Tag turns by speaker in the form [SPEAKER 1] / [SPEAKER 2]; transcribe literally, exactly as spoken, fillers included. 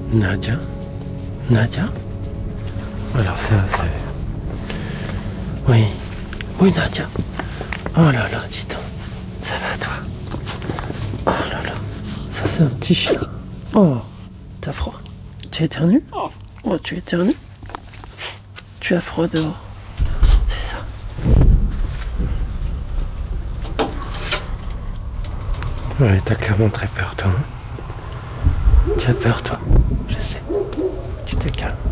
[SPEAKER 1] Nadia? Nadia? Alors ça, c'est... Oui. Oui, Nadia. Oh là là, dis donc. Ça va, toi? Oh là là. Ça, c'est un petit chien. Oh, t'as froid? Tu éternues? Oh, tu éternues? Tu as froid dehors. C'est ça. Ouais, t'as clairement très peur, toi. Hein? Tu as peur, toi? Je sais. Tu te calmes.